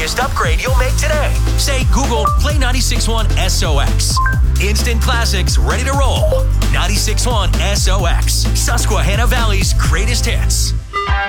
largest upgrade you'll make today. Say Google Play 96.1 SOX. Instant classics ready to roll. 96.1 SOX. Susquehanna Valley's greatest hits.